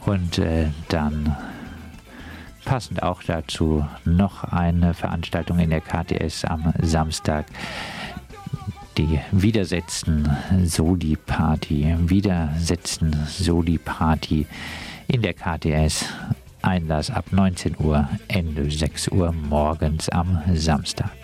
Und dann passend auch dazu noch eine Veranstaltung in der KTS am Samstag. Die Widersetzen Soli-Party in der KTS. Einlass ab 19 Uhr, Ende 6 Uhr morgens am Samstag.